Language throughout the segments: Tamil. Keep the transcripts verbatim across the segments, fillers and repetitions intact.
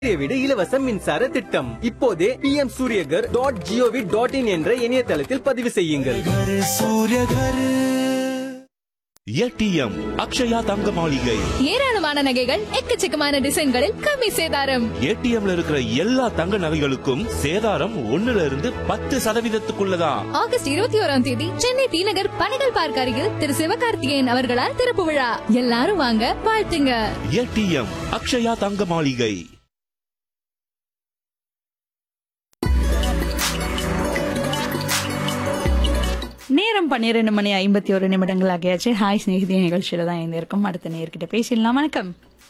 வீடு இலவச மின்சார திட்டம் இப்போதே B M Surya Ghar dot gov dot in என்ற இணையதளத்தில் பதிவு செய்யுங்கள். ஏடிஎம் அக்ஷயா தங்க மாளிகை. ஏராளமான நகைகள் எக்கச்சக்கமான டிசைன்களில் கம்மி சேதாரம். ஏடிஎம்ல இருக்கிற எல்லா தங்க நகைகளுக்கும் சேதாரம் ஒண்ணுல இருந்து பத்து சதவீதத்துக்குள்ளதான். ஆகஸ்ட் இருபத்தி ஓராம் தேதி சென்னை டி நகர் பனைகள் பார்க் அருகில் திரு சிவகார்த்திகேயன் அவர்களால் திறப்பு விழா. எல்லாரும் வாங்க, வாழ்த்துங்க. ஏடிஎம் அக்ஷயா தங்க மாளிகை. நேரம் பன்னிரண்டு மணி ஐம்பத்தி ஒரு நிமிடங்கள் ஆகியாச்சு. ஹாய் ஸ்நேகிதி நிகழ்ச்சியில தான் இருந்திருக்கும். அடுத்த நேர்கிட்ட பேசிடலாம். வணக்கம்.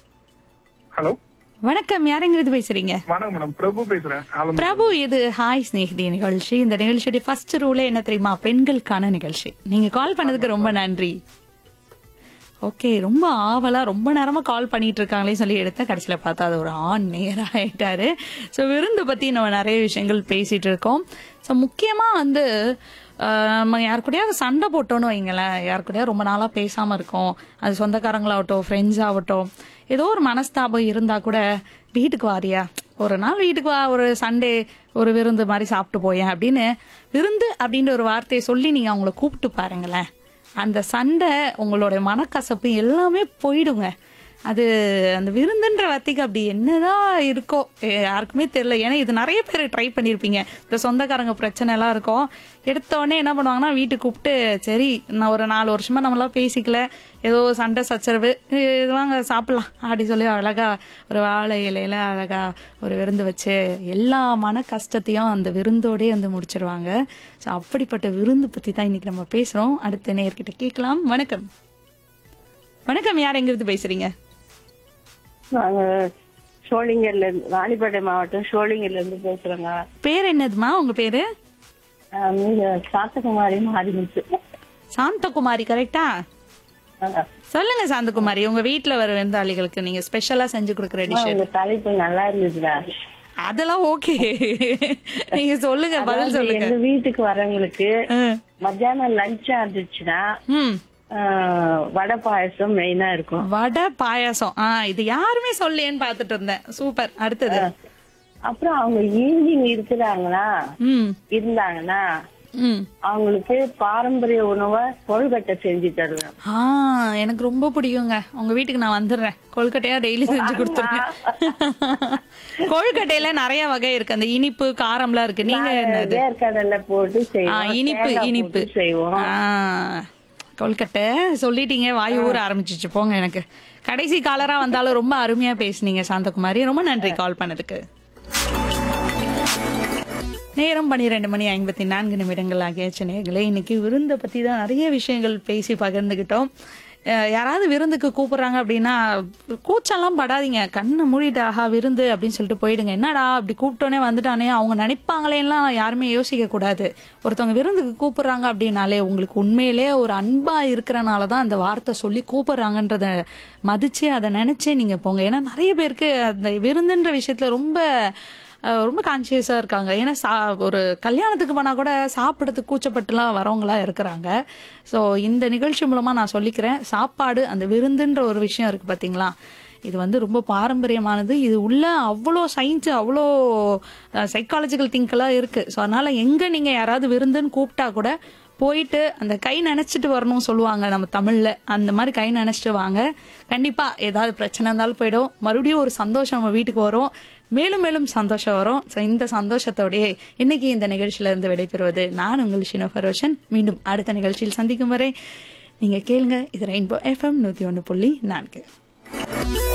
ஹலோ வணக்கம், யாருங்கிறது பேசுறீங்க? வணக்கம் மேடம், பிரபு பேசுறேன். ஆலம் பிரபு, இது ஹாய் ஸ்நேகிதி நிகழ்ச்சி. இந்த நிகழ்ச்சியோட ஃபர்ஸ்ட் ரூலே என்ன தெரியுமா? பெண்களுக்கான நிகழ்ச்சி. நீங்க கால் பண்ணதுக்கு ரொம்ப நன்றி. ஓகே, ரொம்ப ஆவலா ரொம்ப நேரமா கால் பண்ணிட்டு இருக்காங்களே சொல்லி எடுத்த கடைசியில பார்த்தா அது ஒரு ஆண் நேரா ஆயிட்டாரு. ஸோ விருந்து பத்தி நம்ம நிறைய விஷயங்கள் பேசிட்டு இருக்கோம். ஸோ முக்கியமா வந்து நம்ம யாரு கூடயாவது சண்டை போட்டோன்னு வைங்களேன், யாரு கூடயா ரொம்ப நாளா பேசாம இருக்கோம், அது சொந்தக்காரங்களாகட்டும் ஃப்ரெண்ட்ஸ் ஆகட்டும், ஏதோ ஒரு மனஸ்தாபம் இருந்தா கூட வீட்டுக்கு வாரியா, ஒரு நாள் வீட்டுக்கு வா, ஒரு சண்டே ஒரு விருந்து மாதிரி சாப்பிட்டு போயேன் அப்படின்னு விருந்து அப்படின்ற ஒரு வார்த்தையை சொல்லி நீங்க அவங்கள கூப்பிட்டு பாருங்களேன். அந்த சண்டை உங்களோட மனக்கசப்பு எல்லாமே போயிடுங்க. அது அந்த விருந்துன்ற வார்த்தைக்கு அப்படி என்னதான் இருக்கோ யாருக்குமே தெரியல. ஏன்னா இது நிறைய பேர் ட்ரை பண்ணியிருப்பீங்க. இந்த சொந்தக்காரங்க பிரச்சனை எல்லாம் இருக்கும், எடுத்த உடனே என்ன பண்ணுவாங்கன்னா வீட்டுக்கு கூப்பிட்டு, சரி நான் ஒரு நாலு வருஷமா நம்மளாம் பேசிக்கல, ஏதோ சண்டை சச்சரவு, இதுவாங்க சாப்பிடலாம் அப்படி சொல்லி அழகா ஒரு வாழை இலையில அழகா ஒரு விருந்து வச்சு எல்லா மன கஷ்டத்தையும் அந்த விருந்தோடய வந்து முடிச்சிருவாங்க. ஸோ அப்படிப்பட்ட விருந்து பத்தி தான் இன்னைக்கு நம்ம பேசுறோம். அடுத்த நேர்கிட்ட கேட்கலாம். வணக்கம். வணக்கம், யார் எங்கிருந்து பேசுறீங்க? நாங்க சோளிங்கர்ல இருந்து, ராணிப்பேட்டை மாவட்டம் சோளிங்கர்ல இருந்து பேசுறோங்க. பேர் என்னதுமா உங்க பேரு? சாந்தகுமாரி மாரிமுத்து. சாந்தகுமாரி, கரெக்டா? சொல்லுங்க சாந்தகுமாரி, உங்க வீட்டுல வர விருந்தாளிகளுக்கு நீங்க ஸ்பெஷலா செஞ்சு கொடுக்குற டிஷ். உங்க தலைப்பு நல்லா இருந்துச்சுடா. அதெல்லாம் ஓகே, நீங்க சொல்லுங்க, பதில் சொல்லுங்க. எங்க வீட்டுக்கு வரவங்களுக்கு மத்தியானம் லஞ்சா இருந்துச்சுன்னா வடை பாயசம் மெயினா இருக்கும். வடை பாயாசம், ஆஹ் இது யாருமே சொல்லேன்னு பாத்துட்டு இருந்தேன். சூப்பர். அடுத்தது? அப்புறம் அவங்க ஈவினிங் இருக்கிறாங்களா இருந்தாங்கன்னா அவங்களுக்கு பாரம்பரிய உணவை கொழுக்கட்டை செஞ்சு தருவேன். ஆஹ் எனக்கு ரொம்ப பிடிக்குங்க. உங்க வீட்டுக்கு நான் வந்துடுறேன், கொழுக்கட்டையா டெய்லி செஞ்சு கொடுத்துருங்க. கொழுக்கட்டையில நிறைய வகை இருக்கு, அந்த இனிப்பு காரம்லாம் இருக்கு. நீங்க என்னது? வேர்க்கடலை போட்டு செய்வோம், இனிப்பு இனிப்பு செய்வோம். கொல்கட்டை சொல்லிட்டீங்க, வாயு ஊற ஆரம்பிச்சிச்சு போங்க. எனக்கு கடைசி காலரா வந்தாலும் ரொம்ப அருமையா பேசுனீங்க சாந்தகுமாரி, ரொம்ப நன்றி கால் பண்ணதுக்கு. நேரம் பன்னிரெண்டு மணி ஐம்பத்தி நான்கு நிமிடங்கள் ஆகியாச்சு. நேர்களே, இன்னைக்கு விருந்தை பத்தி தான் நிறைய விஷயங்கள் பேசி பகிர்ந்துகிட்டோம். யாராவது விருந்துக்கு கூப்பிடுறாங்க அப்படின்னா கூச்செல்லாம் படாதீங்க, கண்ணை மூடிட்டு ஆஹா விருந்து அப்படின்னு சொல்லிட்டு போயிடுங்க. என்னடா அப்படி கூப்பிட்டோன்னே வந்துட்டானே அவங்க நினைப்பாங்களேலாம் யாருமே யோசிக்க கூடாது. ஒருத்தவங்க விருந்துக்கு கூப்பிடுறாங்க அப்படின்னாலே உங்களுக்கு உண்மையிலே ஒரு அன்பா இருக்கிறனாலதான் அந்த வார்த்தை சொல்லி கூப்பிடுறாங்கன்றத மதிச்சு அதை நினைச்சே நீங்க போங்க. ஏன்னா நிறைய பேருக்கு அந்த விருந்துன்ற விஷயத்துல ரொம்ப ரொம்ப கான்சியஸா இருக்காங்க. ஏன்னா சா ஒரு கல்யாணத்துக்கு போனா கூட சாப்பிடறதுக்கு கூச்சப்பட்டுலாம் வரவங்களா இருக்கிறாங்க. ஸோ இந்த நிகழ்ச்சி மூலமா நான் சொல்லிக்கிறேன், சாப்பாடு அந்த விருந்துன்ற ஒரு விஷயம் இருக்கு பாத்தீங்களா, இது வந்து ரொம்ப பாரம்பரியமானது. இது உள்ள அவ்வளோ சயின்ஸ், அவ்வளோ சைக்காலஜிக்கல் திங்கெல்லாம் இருக்கு. ஸோ அதனால எங்க நீங்க யாராவது விருந்துன்னு கூப்பிட்டா கூட போயிட்டு அந்த கை நினைச்சிட்டு வரணும்னு சொல்லுவாங்க நம்ம தமிழ்ல, அந்த மாதிரி கை நினைச்சிட்டு வாங்க. கண்டிப்பா ஏதாவது பிரச்சனை இருந்தாலும் போயிடும், மறுபடியும் ஒரு சந்தோஷம் நம்ம வீட்டுக்கு வரும், மேலும் மேலும் சந்தோஷம் வரும். ஸோ இந்த சந்தோஷத்தோடய இன்னைக்கு இந்த நிகழ்ச்சியில இருந்து விடைபெறுவது நான் உங்கள் ஷினோ ஃபரோஷன். மீண்டும் அடுத்த நிகழ்ச்சியில் சந்திக்கும் வரை நீங்க கேளுங்க, இது ரெயின்போ எஃப்எம் நூத்தி ஒன்று புள்ளி நான்கு.